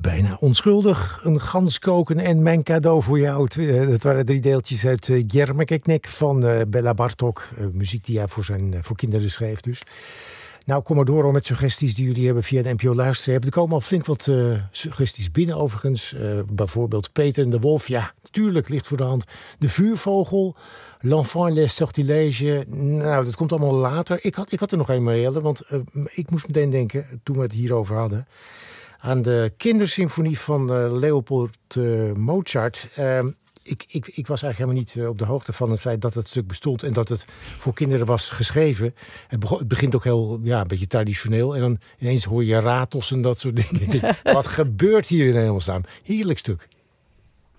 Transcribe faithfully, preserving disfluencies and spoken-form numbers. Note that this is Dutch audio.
Bijna onschuldig, een gans koken en mijn cadeau voor jou. Dat waren drie deeltjes uit uh, Jermekeknek van uh, Bela Bartok. Uh, muziek die hij voor, zijn, uh, voor kinderen schreef dus. Nou, kom maar door met suggesties die jullie hebben via de N P O Luisteren. Er komen al flink wat uh, suggesties binnen overigens. Uh, bijvoorbeeld Peter en de Wolf. Ja, tuurlijk, ligt voor de hand. De Vuurvogel. L'Enfant les Sortilèges. Nou, dat komt allemaal later. Ik had, ik had er nog een Marielle, want uh, ik moest meteen denken, toen we het hierover hadden, aan de kindersymfonie van uh, Leopold uh, Mozart. Uh, ik, ik, ik was eigenlijk helemaal niet uh, op de hoogte van het feit dat het stuk bestond en dat het voor kinderen was geschreven. Het, begon, het begint ook heel, ja, een beetje traditioneel. En dan ineens hoor je ratels en dat soort dingen. Wat gebeurt hier in hemelsnaam? Heerlijk stuk.